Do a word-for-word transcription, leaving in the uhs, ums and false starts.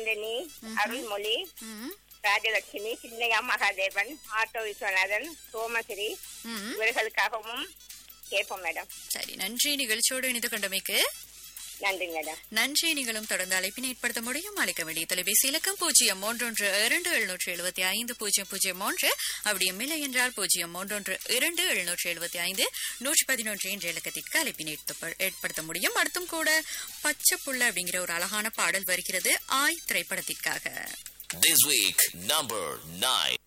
Chandni, Arulmozhi, Rajalakshmi, Chinnaiya Mahadevan, auto Viswanathan, Somasree இவர்களுக்காகவும் கேட்போம் madam. சரி, நன்றி. நிகழ்ச்சியோடு இணைந்து கொண்டமைக்கு நன்றி மேடம். நன்றி. நீங்களும் தொடர்ந்து அழைப்பினை ஏற்படுத்த முடியும். அழைக்க வேண்டிய தொலைபேசி இலக்கம் பூஜ்ஜியம் மூன்றொன்று இரண்டு எழுநூற்றி எழுபத்தி ஐந்து பூஜ்ஜியம் பூஜ்ஜியம் மூன்று. அப்படியும் இல்லை என்றால் பூஜ்ஜியம் மூன்றொன்று இரண்டு எழுநூற்றி எழுபத்தி ஐந்து நூற்றி பதினொன்று என்ற இலக்கத்திற்கு அழைப்பினை ஏற்படுத்த முடியும். அடுத்தும் கூட பச்சை புள்ள அப்படிங்கிற ஒரு அழகான பாடல் வருகிறது ஆய் திரைப்படத்திற்காக. This week number nine.